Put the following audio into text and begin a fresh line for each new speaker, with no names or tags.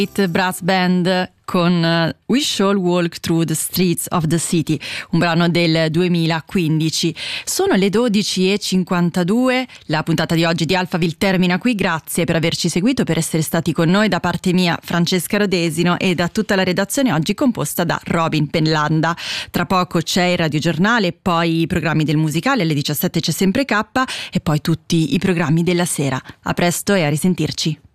Brass Band con We Shall Walk Through the Streets of the City, un brano del 2015. Sono le 12:52, la puntata di oggi di Alphaville termina qui. Grazie per averci seguito, per essere stati con noi. Da parte mia, Francesca Rodesino, e da tutta la redazione oggi composta da Robin Penlanda. Tra poco c'è il radiogiornale, poi i programmi del musicale, alle 17 c'è sempre K, e poi tutti i programmi della sera. A presto e a risentirci.